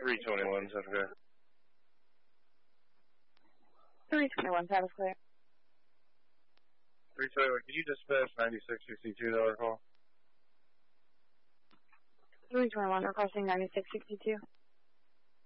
321, sounds good. 321, that was clear. 321, can you dispatch 9662 call? 321, requesting 9662.